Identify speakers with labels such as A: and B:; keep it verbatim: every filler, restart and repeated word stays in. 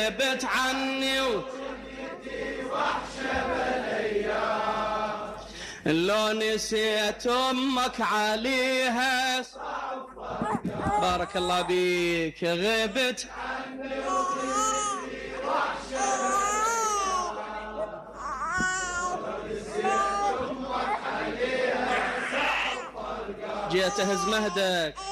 A: غبت عني وحشة بالايام، لو نسيت امك عليها بارك الله بيك. غبت عني وحشة بالايام، لو نسيت امك عليها جيت اهز مهدك.